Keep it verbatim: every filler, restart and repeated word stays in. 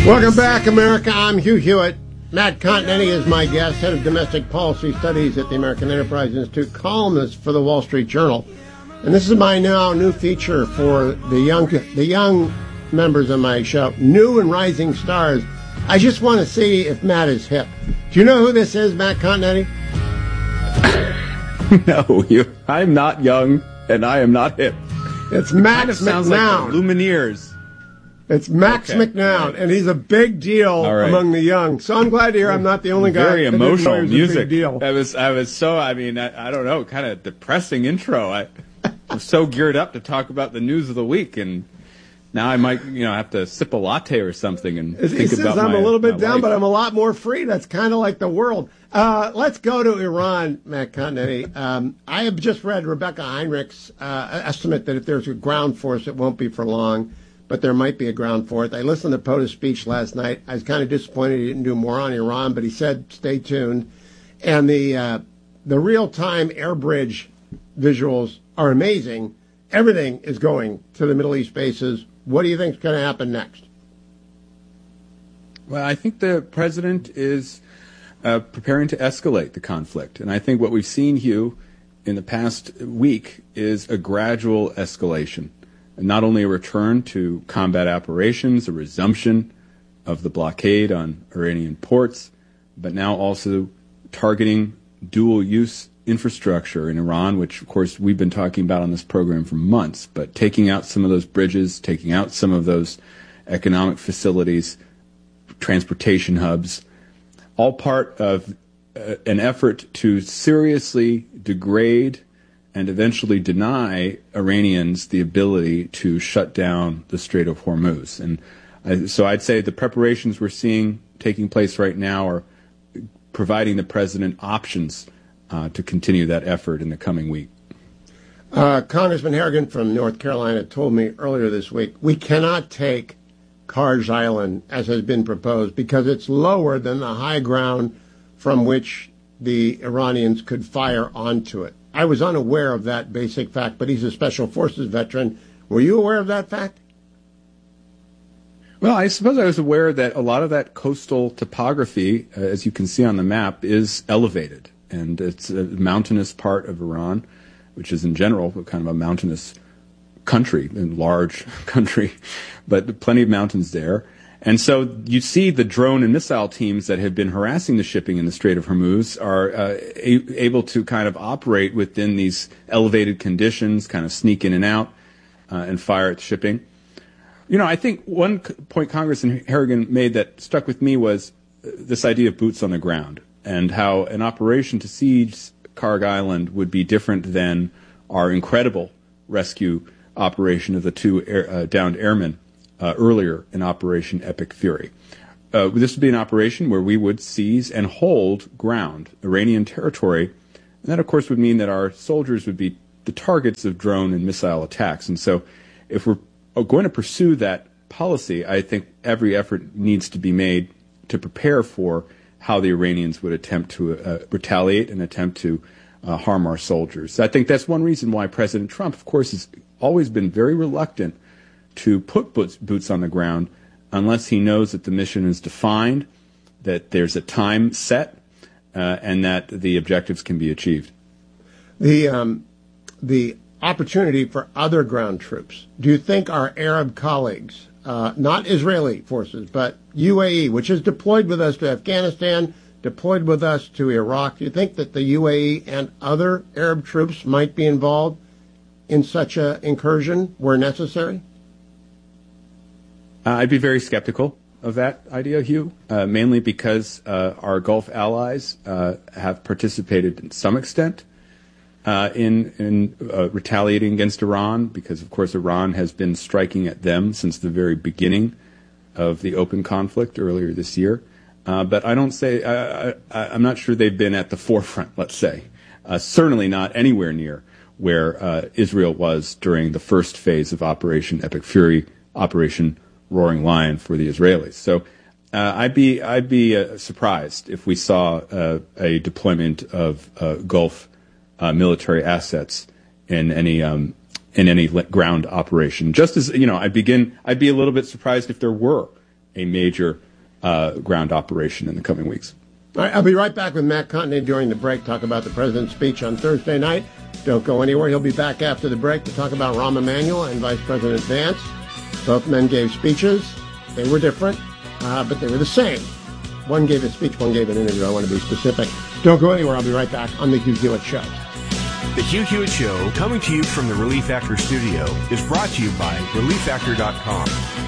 Welcome back, America. I'm Hugh Hewitt. Matt Continetti is my guest, head of domestic policy studies at the American Enterprise Institute, columnist for the Wall Street Journal. And this is my now new feature for the young the young members of my show, new and rising stars. I just want to see if Matt is hip. Do you know who this is, Matt Continetti? No, you. I'm not young, and I am not hip. It's Max kind of sounds McNown. Like the Lumineers. It's Max okay. McNown, right. and he's a big deal right. among the young. So I'm glad to hear I'm not the only guy. Very emotional music. A big deal. I was, I was so. I mean, I, I don't know, kind of depressing intro. I was so geared up to talk about the news of the week, and now I might, you know, have to sip a latte or something and he think says about I'm my, a little bit down, life. but I'm a lot more free. That's kind of like the world. Uh, let's go to Iran, Matt Continetti. Um, I have just read Rebecca Heinrich's uh, estimate that if there's a ground force, it won't be for long, but there might be a ground force. I listened to POTUS's speech last night. I was kind of disappointed he didn't do more on Iran, but he said stay tuned. And the uh, the real-time air bridge visuals are amazing. Everything is going to the Middle East bases. What do you think is going to happen next? Well, I think the president is uh, preparing to escalate the conflict. And I think what we've seen, Hugh, in the past week is a gradual escalation. And not only a return to combat operations, a resumption of the blockade on Iranian ports, but now also targeting dual-use infrastructure in Iran, which, of course, we've been talking about on this program for months, but taking out some of those bridges, taking out some of those economic facilities, transportation hubs, all part of uh, an effort to seriously degrade and eventually deny Iranians the ability to shut down the Strait of Hormuz. And I, so I'd say the preparations we're seeing taking place right now are providing the president options Uh, to continue that effort in the coming week. Uh, Congressman Harrigan from North Carolina told me earlier this week, we cannot take Karj Island as has been proposed because it's lower than the high ground from which the Iranians could fire onto it. I was unaware of that basic fact, but he's a Special Forces veteran. Were you aware of that fact? Well, I suppose I was aware that a lot of that coastal topography, uh, as you can see on the map, is elevated. And it's a mountainous part of Iran, which is in general kind of a mountainous country, a large country, but plenty of mountains there. And so you see the drone and missile teams that have been harassing the shipping in the Strait of Hormuz are uh, a- able to kind of operate within these elevated conditions, kind of sneak in and out uh, and fire at shipping. You know, I think one c- point Congressman Harrigan made that stuck with me was this idea of boots on the ground, and how an operation to siege Karg Island would be different than our incredible rescue operation of the two air, uh, downed airmen uh, earlier in Operation Epic Fury. Uh, this would be an operation where we would seize and hold ground, Iranian territory, and that, of course, would mean that our soldiers would be the targets of drone and missile attacks. And so if we're going to pursue that policy, I think every effort needs to be made to prepare for how the Iranians would attempt to uh, retaliate and attempt to uh, harm our soldiers. I think that's one reason why President Trump, of course, has always been very reluctant to put boots, boots on the ground unless he knows that the mission is defined, that there's a time set, uh, and that the objectives can be achieved. The um, the opportunity for other ground troops. Do you think our Arab colleagues, Uh, not Israeli forces, but U A E, which is deployed with us to Afghanistan, deployed with us to Iraq. Do you think that the U A E and other Arab troops might be involved in such an incursion where necessary? Uh, I'd be very skeptical of that idea, Hugh, uh, mainly because uh, our Gulf allies uh, have participated in some extent Uh, in in uh, retaliating against Iran, because, of course, Iran has been striking at them since the very beginning of the open conflict earlier this year. Uh, but I don't say, I, I, I'm not sure they've been at the forefront, let's say. Uh, certainly not anywhere near where uh, Israel was during the first phase of Operation Epic Fury, Operation Roaring Lion for the Israelis. So uh, I'd be, I'd be uh, surprised if we saw uh, a deployment of uh, Gulf Uh, military assets in any um, in any ground operation. Just as, you know, I begin, I'd be a little bit surprised if there were a major uh, ground operation in the coming weeks. All right, I'll be right back with Matt Contine during the break, talk about the president's speech on Thursday night. Don't go anywhere. He'll be back after the break to talk about Rahm Emanuel and Vice President Vance. Both men gave speeches. They were different, uh, but they were the same. One gave a speech, one gave an interview. I want to be specific. Don't go anywhere. I'll be right back on The Hugh Hewitt Show. The Hugh Hewitt Show, coming to you from the Relief Factor studio, is brought to you by relief factor dot com.